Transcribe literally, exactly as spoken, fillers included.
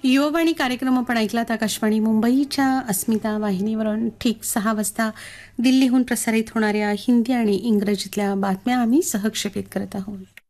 युववाणी कार्यक्रम आपण ऐकलात आकाशवाणी मुंबईच्या अस्मिता वाहिनीवरून. ठीक सहा वाजता दिल्लीहून प्रसारित होणाऱ्या हिंदी आणि इंग्रजीतल्या बातम्या आम्ही सहक्षेपित करत आहोत.